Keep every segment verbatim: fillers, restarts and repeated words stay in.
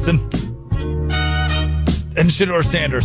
Watson and Shedeur Sanders.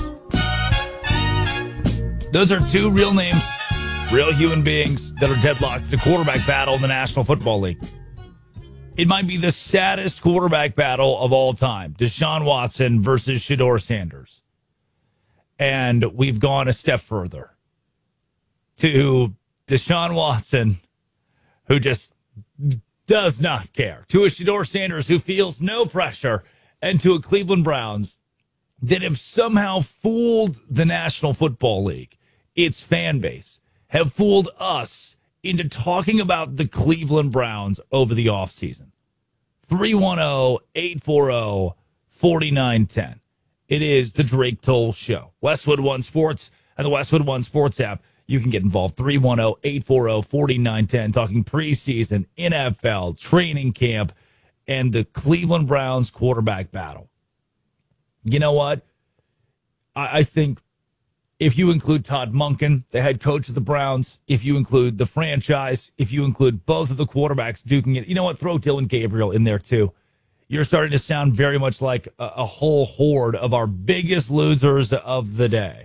Those are two real names, real human beings that are deadlocked in a quarterback battle in the National Football League. It might be the saddest quarterback battle of all time. Deshaun Watson versus Shedeur Sanders. And we've gone a step further to Deshaun Watson, who just does not care, to a Shedeur Sanders who feels no pressure, and to a Cleveland Browns that have somehow fooled the National Football League, its fan base, have fooled us into talking about the Cleveland Browns over the offseason. three one zero, eight four zero, four nine one zero. It is the Drake Toll Show. Westwood One Sports and the Westwood One Sports app. You can get involved. three one zero, eight four zero, four nine one zero. Talking preseason, N F L, training camp, and the Cleveland Browns quarterback battle. You know what? I, I think if you include Todd Monken, the head coach of the Browns, if you include the franchise, if you include both of the quarterbacks duking it, you know what? Throw Dylan Gabriel in there too. You're starting to sound very much like a, a whole horde of our biggest losers of the day.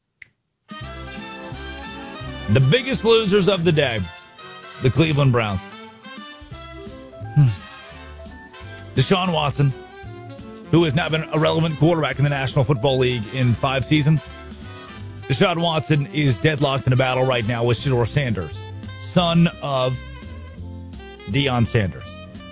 The biggest losers of the day, the Cleveland Browns. Hmm. Deshaun Watson, who has now been a relevant quarterback in the National Football League in five seasons. Deshaun Watson is deadlocked in a battle right now with Shedeur Sanders, son of Deion Sanders.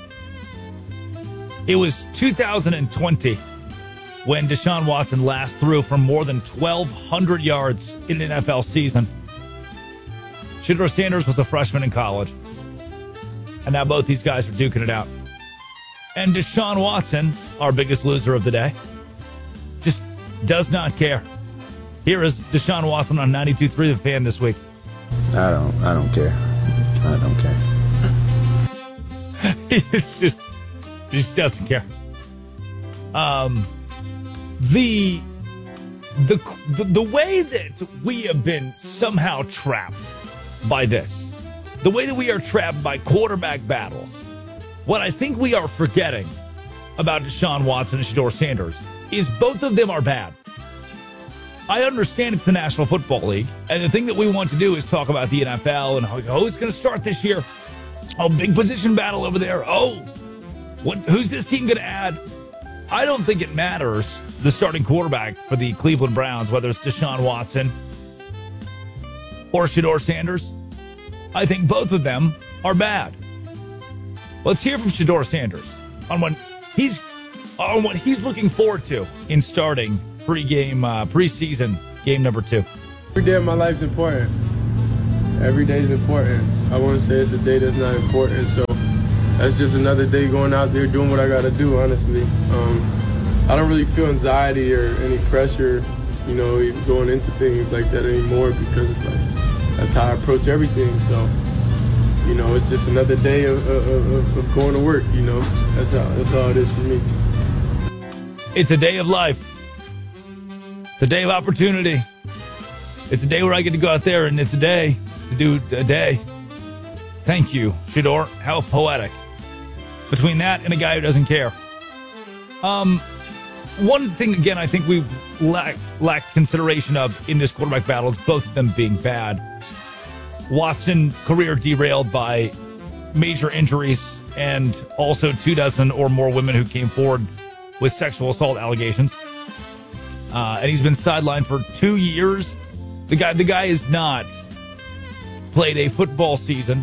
It was two thousand twenty when Deshaun Watson last threw for more than twelve hundred yards in an N F L season. Shedeur Sanders was a freshman in college. And now both these guys are duking it out. And Deshaun Watson, our biggest loser of the day, just does not care. Here is Deshaun Watson on ninety-two point three The Fan this week. I don't, I don't care. I don't care. It's just, just doesn't care. Um, the, the, the, the way that we have been somehow trapped by this, the way that we are trapped by quarterback battles, what I think we are forgetting about Deshaun Watson and Shedeur Sanders is both of them are bad. I understand it's the National Football League, and the thing that we want to do is talk about the N F L and how, who's going to start this year. Oh, big position battle over there. Oh, what? Who's this team going to add? I don't think it matters the starting quarterback for the Cleveland Browns, whether it's Deshaun Watson or Shedeur Sanders. I think both of them are bad. Let's hear from Shedeur Sanders on what he's on what he's looking forward to in starting pre-game, uh, preseason game number two. Every day of my life is important. Every day is important. I wouldn't say it's a day that's not important. So that's just another day going out there doing what I got to do. Honestly, um, I don't really feel anxiety or any pressure, you know, even going into things like that anymore because it's like that's how I approach everything. So, you know, it's just another day of, of, of going to work. You know, that's how that's all it is for me. It's a day of life. It's a day of opportunity. It's a day where I get to go out there, and it's a day to do a day. Thank you, Shedeur. How poetic. Between that and a guy who doesn't care. Um, one thing, again, I think we lack, lack consideration of in this quarterback battle is both of them being bad. Watson, career derailed by major injuries and also two dozen or more women who came forward with sexual assault allegations. Uh, and he's been sidelined for two years. The guy, the guy has not played a football season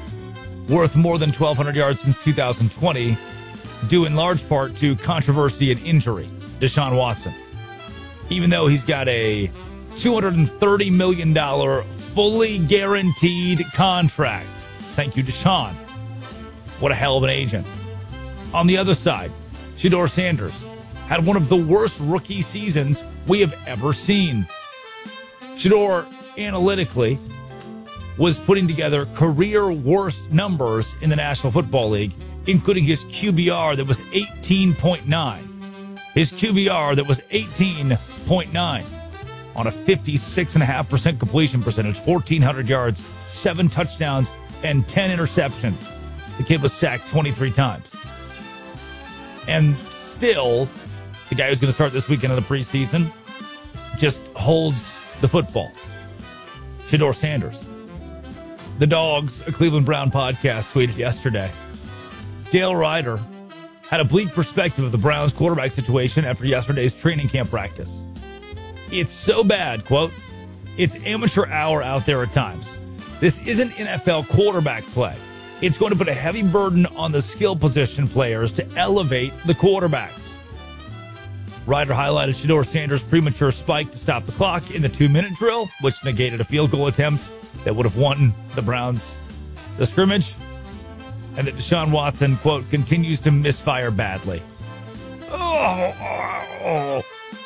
worth more than twelve hundred yards since two thousand twenty, due in large part to controversy and injury. Deshaun Watson, even though he's got a two hundred thirty million dollars fully guaranteed contract. Thank you, Deshaun. What a hell of an agent. On the other side, Shedeur Sanders had one of the worst rookie seasons we have ever seen. Shedeur, analytically, was putting together career worst numbers in the National Football League, including his Q B R that was eighteen point nine. His Q B R that was eighteen point nine on a fifty-six point five percent completion percentage, fourteen hundred yards, seven touchdowns, and ten interceptions. The kid was sacked twenty-three times. And still, the guy who's going to start this weekend of the preseason, just holds the football. Shedeur Sanders. The Dogs, a Cleveland Brown podcast, tweeted yesterday. Dale Ryder had a bleak perspective of the Browns quarterback situation after yesterday's training camp practice. It's so bad, quote, it's amateur hour out there at times. This isn't N F L quarterback play. It's going to put a heavy burden on the skill position players to elevate the quarterbacks. Ryder highlighted Shedeur Sanders' premature spike to stop the clock in the two-minute drill, which negated a field goal attempt that would have won the Browns the scrimmage, and that Deshaun Watson, quote, continues to misfire badly. Oh, oh, oh.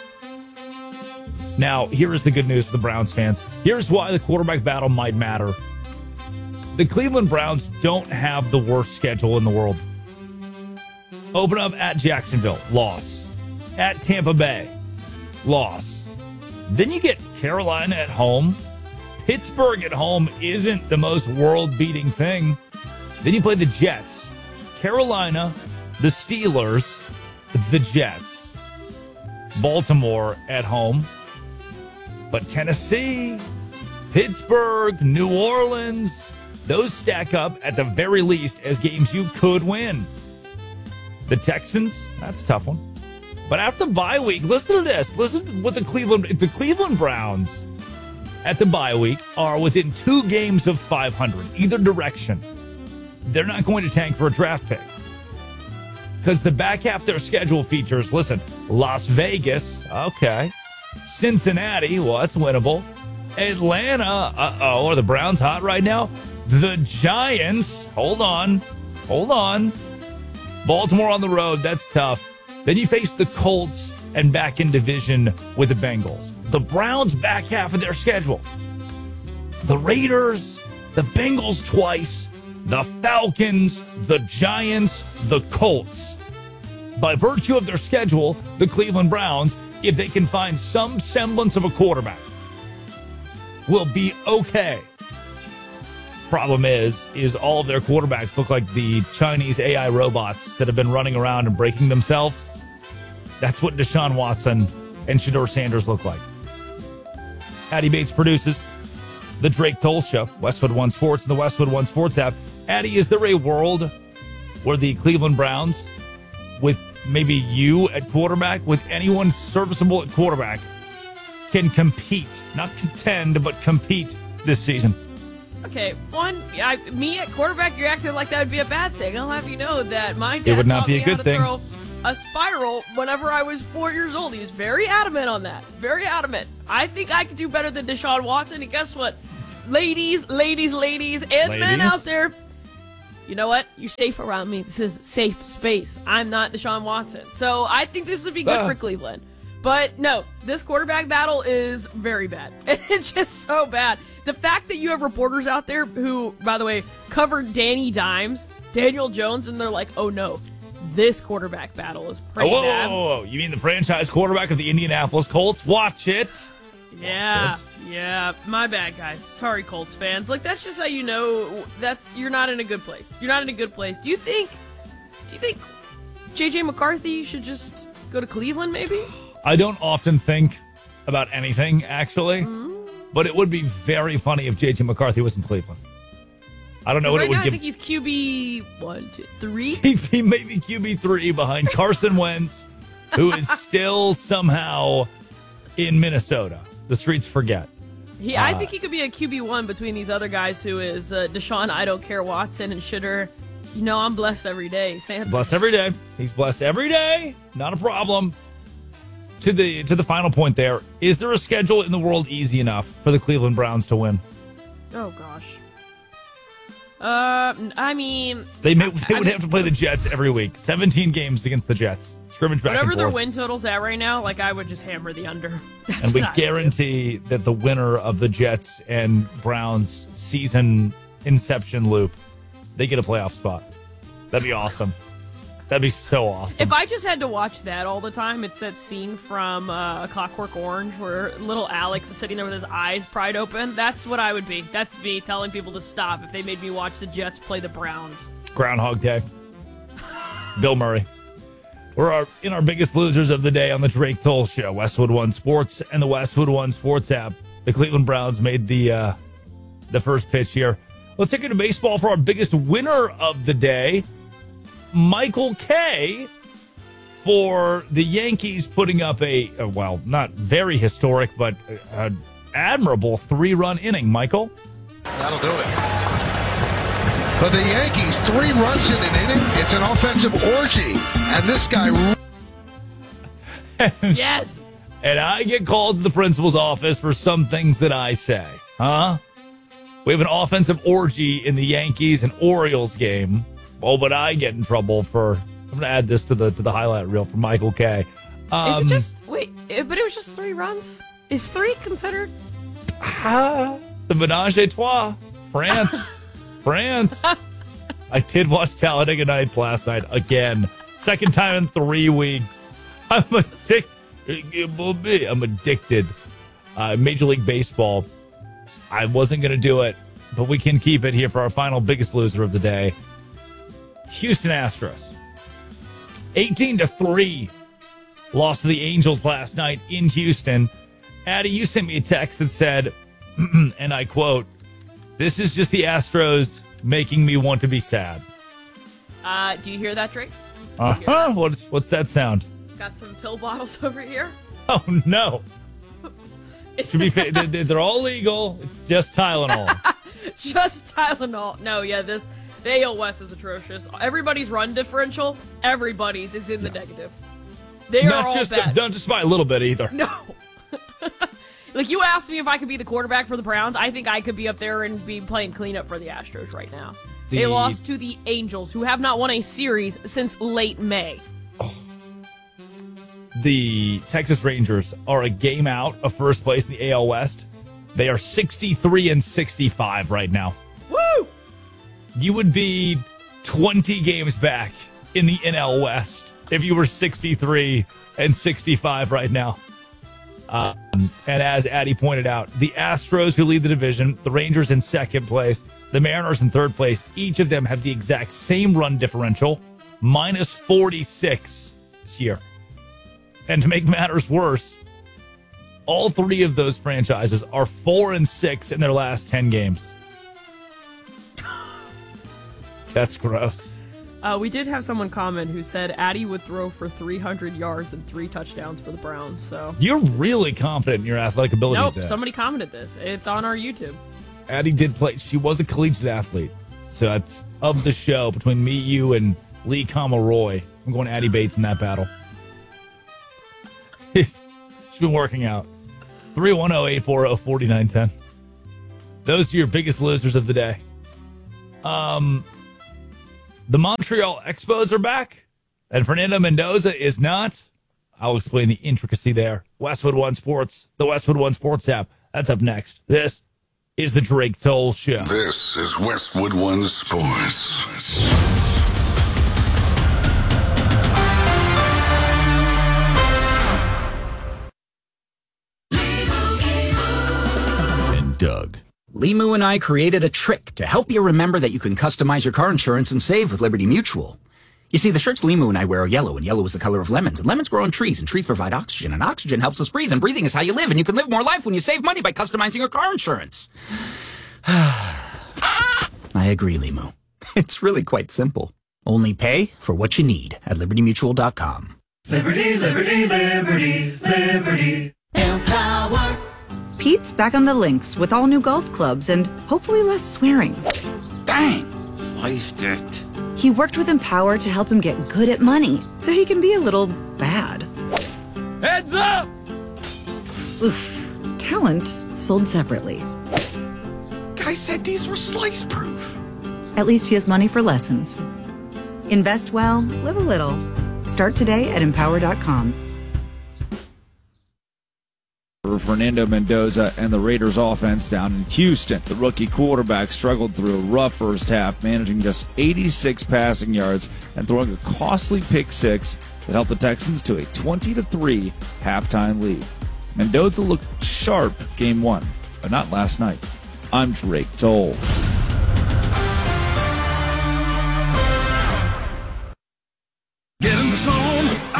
Now, here is the good news for the Browns fans. Here's why the quarterback battle might matter. The Cleveland Browns don't have the worst schedule in the world. Open up at Jacksonville, loss. At Tampa Bay, loss. Then you get Carolina at home. Pittsburgh at home isn't the most world-beating thing. Then you play the Jets, Carolina, the Steelers, the Jets, Baltimore at home. But Tennessee, Pittsburgh, New Orleans, those stack up at the very least as games you could win. The Texans, that's a tough one. But after the bye week, listen to this. Listen to what the Cleveland, the Cleveland Browns at the bye week are within two games of five hundred, either direction. They're not going to tank for a draft pick. Because the back half of their schedule features, listen, Las Vegas, okay. Cincinnati, well, that's winnable. Atlanta, uh-oh, are the Browns hot right now? The Giants, hold on, hold on. Baltimore on the road, that's tough. Then you face the Colts and back in division with the Bengals. The Browns back half of their schedule. The Raiders, the Bengals twice, the Falcons, the Giants, the Colts. By virtue of their schedule, the Cleveland Browns, if they can find some semblance of a quarterback, will be okay. Problem is, is all of their quarterbacks look like the Chinese A I robots that have been running around and breaking themselves. That's what Deshaun Watson and Shedeur Sanders look like. Addie Bates produces the Drake Toll Show, Westwood One Sports, and the Westwood One Sports app. Addie, is there a world where the Cleveland Browns, with maybe you at quarterback, with anyone serviceable at quarterback, can compete, not contend, but compete this season? Okay, one, I, me at quarterback, you're acting like that would be a bad thing. I'll have you know that my dad it would not taught be a me good how to thing. Throw a spiral whenever I was four years old. He was very adamant on that. Very adamant. I think I could do better than Deshaun Watson. And guess what? Ladies, ladies, ladies, and ladies. men out there, you know what? You're safe around me. This is safe space. I'm not Deshaun Watson. So I think this would be good uh. for Cleveland. But no, this quarterback battle is very bad. It's just so bad. The fact that you have reporters out there who, by the way, covered Danny Dimes, Daniel Jones, and they're like, oh no, this quarterback battle is pretty oh, whoa, bad. Whoa, whoa, whoa. You mean the franchise quarterback of the Indianapolis Colts? Watch it. Yeah, Watch it. yeah. My bad, guys. Sorry, Colts fans. Like, that's just how you know that's you're not in a good place. You're not in a good place. Do you think? Do you think J J McCarthy should just go to Cleveland? Maybe. I don't often think about anything, actually, Mm-hmm. but it would be very funny if J J McCarthy was in Cleveland. I don't know what right it would now, give. I think he's Q B one, two, three. He may be Q B three behind Carson Wentz, who is still somehow in Minnesota. The streets forget. He, Uh, I think he could be a Q B one between these other guys who is uh, Deshaun, I don't care, Watson, and Shedeur. You know, I'm blessed every day. Sanders. Blessed every day. He's blessed every day. Not a problem. To the to the final point there, is there a schedule in the world easy enough for the Cleveland Browns to win? Oh, gosh. Uh, I mean... They, may, they I would mean, have to play the Jets every week. seventeen games against the Jets. Scrimmage back whatever and their forth. win total's at right now, like, I would just hammer the under. That's And we what I would guarantee that the winner of the Jets and Browns season inception loop, they get a playoff spot. That'd be awesome. That'd be so awesome. If I just had to watch that all the time, it's that scene from uh, A Clockwork Orange where little Alex is sitting there with his eyes pried open. That's what I would be. That's me telling people to stop if they made me watch the Jets play the Browns. Groundhog Day. Bill Murray. We're our, in our biggest losers of the day on the Drake Toll Show. Westwood One Sports and the Westwood One Sports app. The Cleveland Browns made the uh, the first pitch here. Let's take it to baseball for our biggest winner of the day, Michael Kay, for the Yankees putting up a, a well, not very historic, but an admirable three-run inning. Michael? That'll do it. But the Yankees, three runs in an inning, it's an offensive orgy. And this guy... Yes! And I get called to the principal's office for some things that I say. Huh? We have an offensive orgy in the Yankees and Orioles game. Oh, but I get in trouble for... I'm going to add this to the to the highlight reel for Michael Kay. Um, Is it just... Wait, it, but it was just three runs? Is three considered... Ah, the Menage a Trois. France. France. I did watch Talladega Nights last night again. Second time in three weeks. I'm addicted. I'm addicted. Uh, Major League Baseball. I wasn't going to do it, but we can keep it here for our final biggest loser of the day. Houston Astros. eighteen to three. Lost to the Angels last night in Houston. Addie, you sent me a text that said, and I quote, "This is just the Astros making me want to be sad." Uh, do you hear that, Drake? Uh-huh. What's, what's that sound? Got some pill bottles over here. Oh, no. To be fair, they're, they're all legal. It's just Tylenol. Just Tylenol. No, yeah, this the A L West is atrocious. Everybody's run differential, everybody's is in the Yeah. negative. They are Not all just bad. not just by a little bit either. No. Like, you asked me if I could be the quarterback for the Browns. I think I could be up there and be playing cleanup for the Astros right now. The- They lost to the Angels, who have not won a series since late May. The Texas Rangers are a game out of first place in the A L West. They are sixty-three and sixty-five right now. Woo! You would be twenty games back in the N L West if you were sixty-three and sixty-five right now. Um, and as Addie pointed out, the Astros, who lead the division, the Rangers in second place, the Mariners in third place, each of them have the exact same run differential, minus forty-six this year. And to make matters worse, all three of those franchises are four and six in their last ten games. That's gross. Uh, we did have someone comment who said Addie would throw for three hundred yards and three touchdowns for the Browns. So You're really confident in your athletic ability. nope, today. somebody commented this. It's on our YouTube. Addie did play. She was a collegiate athlete. So that's of the show between me, you, and Lee Roy. I'm going Addie Bates in that battle. She's been working out. three one zero, eight four zero, four nine one zero. Those are your biggest losers of the day. Um, the Montreal Expos are back, and Fernando Mendoza is not. I'll explain the intricacy there. Westwood One Sports, the Westwood One Sports app. That's up next. This is the Drake Toll Show. This is Westwood One Sports. And Doug. Limu and I created a trick to help you remember that you can customize your car insurance and save with Liberty Mutual. You see, the shirts Limu and I wear are yellow, and yellow is the color of lemons, and lemons grow on trees, and trees provide oxygen, and oxygen helps us breathe, and breathing is how you live, and you can live more life when you save money by customizing your car insurance. I agree, Limu. It's really quite simple. Only pay for what you need at liberty mutual dot com. Liberty, liberty, liberty, liberty. Empower. Pete's back on the links with all new golf clubs and hopefully less swearing. Dang! Sliced it. He worked with Empower to help him get good at money so he can be a little bad. Heads up! Oof. Talent sold separately. Guy said these were slice proof. At least he has money for lessons. Invest well, live a little. Start today at empower dot com. For Fernando Mendoza and the Raiders offense down in Houston. The rookie quarterback struggled through a rough first half, managing just eighty-six passing yards and throwing a costly pick six that helped the Texans to a twenty to three halftime lead. Mendoza looked sharp game one, but not last night. I'm Drake Toll. Get in the zone.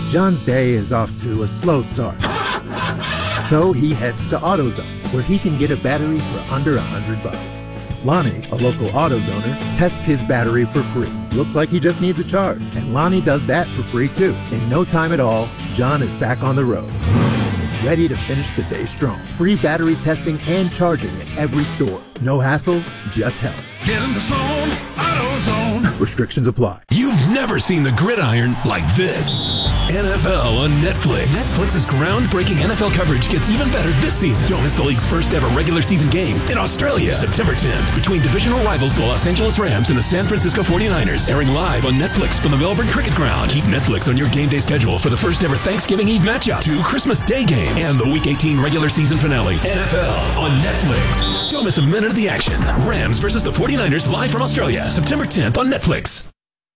John's day is off to a slow start. So he heads to AutoZone, where he can get a battery for under a hundred bucks. Lonnie, a local AutoZoner, tests his battery for free. Looks like he just needs a charge, and Lonnie does that for free too. In no time at all, John is back on the road, ready to finish the day strong. Free battery testing and charging at every store. No hassles, just help. Get in the zone, AutoZone. Restrictions apply. You've never seen the gridiron like this. N F L on Netflix. Netflix's groundbreaking N F L coverage gets even better this season. Don't miss the league's first ever regular season game in Australia, September tenth, between divisional rivals the Los Angeles Rams and the San Francisco forty-niners. Airing live on Netflix from the Melbourne Cricket Ground. Keep Netflix on your game day schedule for the first ever Thanksgiving Eve matchup, two Christmas Day games, and the Week eighteen regular season finale. N F L on Netflix. Don't miss a minute of the action. Rams versus the forty-niners live from Australia, September tenth on Netflix.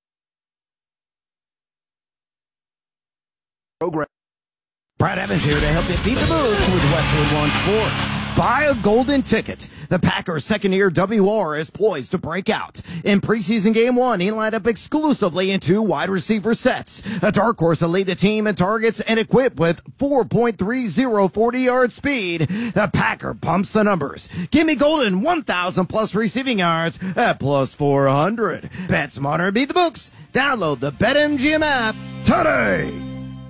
Program. Brad Evans here to help you beat the boots with Westwood One Sports. Buy a golden ticket. The Packers' second-year W R is poised to break out. In preseason game one, he lined up exclusively in two wide receiver sets. A dark horse to lead the team in targets and equipped with four point three oh forty-yard speed. The Packer pumps the numbers. Give me golden one thousand plus receiving yards at plus four hundred. Bet smarter, beat the books. Download the BetMGM app today.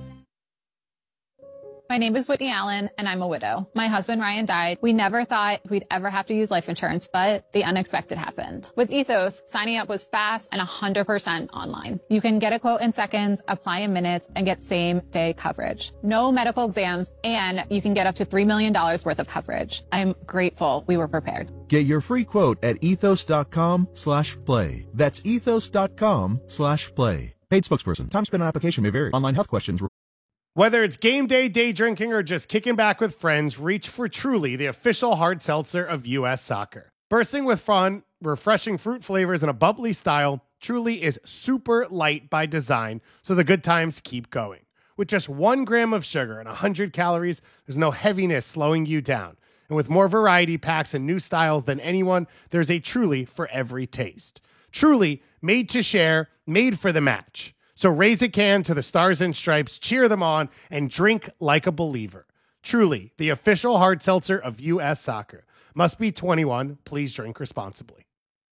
My name is Whitney Allen, and I'm a widow. My husband, Ryan, died. We never thought we'd ever have to use life insurance, but the unexpected happened. With Ethos, signing up was fast and one hundred percent online. You can get a quote in seconds, apply in minutes, and get same-day coverage. No medical exams, and you can get up to three million dollars worth of coverage. I'm grateful we were prepared. Get your free quote at ethos.com slash play. That's ethos.com slash play. Paid spokesperson. Time spent on application may vary. Online health questions. Whether it's game day, day drinking, or just kicking back with friends, reach for Truly, the official hard seltzer of U S Soccer. Bursting with fun, refreshing fruit flavors, and a bubbly style, Truly is super light by design, so the good times keep going. With just one gram of sugar and one hundred calories, there's no heaviness slowing you down. And with more variety packs and new styles than anyone, there's a Truly for every taste. Truly, made to share, made for the match. So raise a can to the Stars and Stripes, cheer them on, and drink like a believer. Truly, the official hard seltzer of U S Soccer. Must be twenty-one. Please drink responsibly.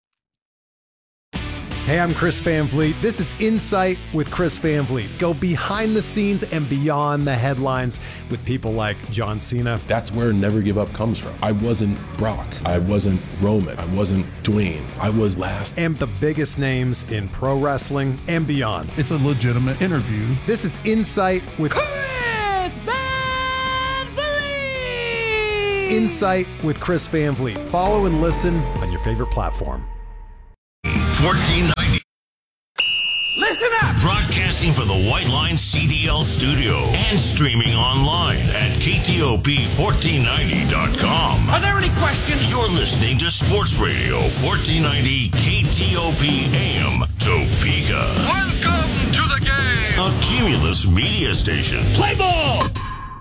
Hey, I'm Chris Van Vliet. This is Insight with Chris Van Vliet. Go behind the scenes and beyond the headlines with people like John Cena. That's where Never Give Up comes from. I wasn't Brock. I wasn't Roman. I wasn't Dwayne. I was last. And the biggest names in pro wrestling and beyond. It's a legitimate interview. This is Insight with Chris Van Vliet! Insight with Chris Van Vliet. Follow and listen on your favorite platform. fourteen ninety. Listen up! Broadcasting for the White Line C D L studio and streaming online at K T O P fourteen ninety dot com. Are there any questions? You're listening to Sports Radio fourteen ninety K T O P A M Topeka. Welcome to the game. A Cumulus media station. Play ball!